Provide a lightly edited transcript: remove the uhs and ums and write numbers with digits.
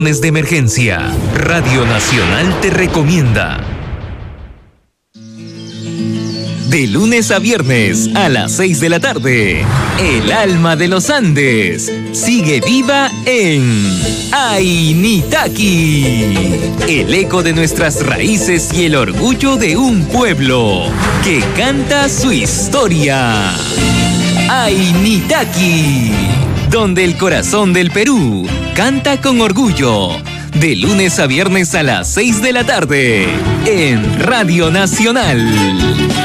De emergencia, Radio Nacional te recomienda. De lunes a viernes a las 6 de la tarde, El Alma de los Andes sigue viva en Ainitaki, el eco de nuestras raíces y el orgullo de un pueblo que canta su historia. Ainitaki, donde el corazón del Perú canta con orgullo. De lunes a viernes a las 6 de la tarde en Radio Nacional.